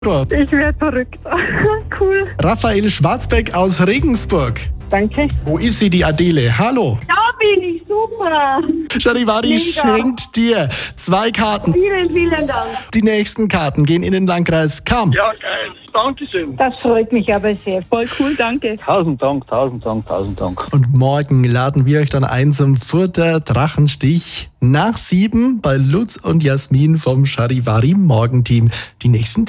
Ich wäre verrückt. Cool. Raphael Schwarzbeck aus Regensburg. Danke. Wo ist sie, die Adele? Hallo. Da bin ich, super. Charivari Mega. schenkt dir 2 Karten. Vielen, vielen Dank. Die nächsten Karten gehen in den Landkreis Cham. Ja, geil. Dankeschön. Das freut mich aber sehr. Voll cool, danke. 1000 Dank, 1000 Dank, 1000 Dank. Und morgen laden wir euch dann ein zum Furter Drachenstich nach 7 bei Lutz und Jasmin vom Charivari Morgenteam. Die nächsten Tipps.